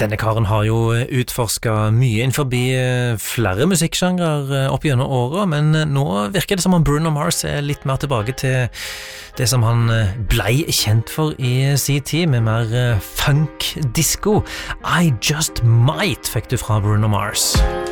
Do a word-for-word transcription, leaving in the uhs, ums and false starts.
Denne karen har jo utforsket mye innenfor flere musikksjangrer opp gjennom året, men nå virker det som om Bruno Mars er litt mer tilbake til det som han blei kjent for i sin tid, med mer funk-disco. I Just Might fikk du fra Bruno Mars.